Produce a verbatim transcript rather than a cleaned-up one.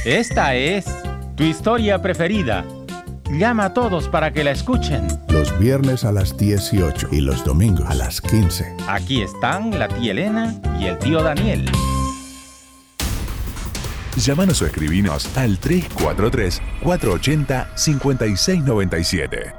Esta es tu historia preferida. Llama a todos para que la escuchen. Los viernes a las dieciocho y los domingos a las quince. Aquí están la tía Elena y el tío Daniel. Llámanos o escribinos al tres cuatro tres, cuatro ocho cero, cinco seis nueve siete.